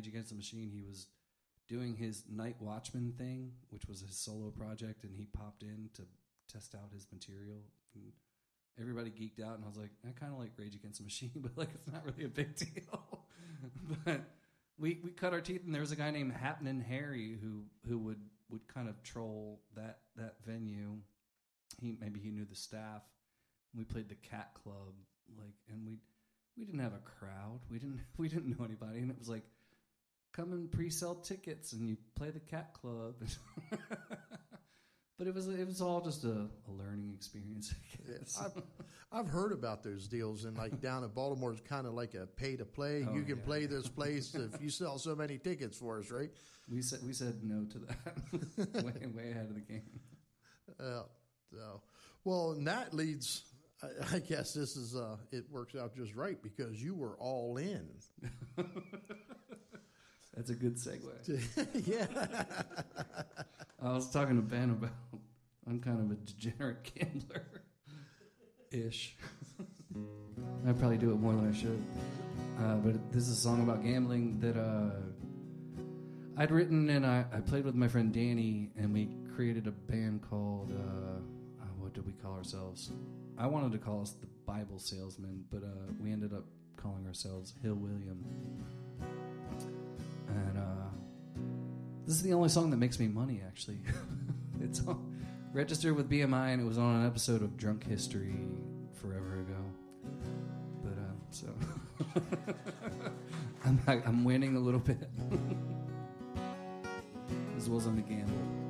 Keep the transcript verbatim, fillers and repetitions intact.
Rage Against the Machine, he was doing his Night Watchman thing, which was his solo project, and he popped in to test out his material. And everybody geeked out, and I was like, I kind of like Rage Against the Machine, but like it's not really a big deal. But we we cut our teeth, and there was a guy named Happening Harry who who would, would kind of troll that that venue. He maybe he knew the staff. We played the Cat Club, like, and we we didn't have a crowd. We didn't we didn't know anybody, and it was like, come and pre-sell tickets, and you play the Cat Club. But it was it was all just a, a learning experience, I guess. I've, I've heard about those deals, and like down in Baltimore, it's kind of like a pay to play. Oh, you can yeah. play this place if you sell so many tickets for us, right? We said we said no to that. way way ahead of the game. Uh, so, well, and that leads. I, I guess this is uh, it works out just right because you were all in. That's a good segue. Yeah. I was talking to Ben about I'm kind of a degenerate gambler. Ish. I probably do it more than I should. Uh, but this is a song about gambling that uh, I'd written, and I, I played with my friend Danny, and we created a band called, uh, uh, what did we call ourselves? I wanted to call us the Bible Salesmen, but uh, we ended up calling ourselves Hill William. And uh, this is the only song that makes me money, actually. It's on, registered with B M I, and it was on an episode of Drunk History forever ago. But uh, so I'm I'm winning a little bit. This wasn't a gamble.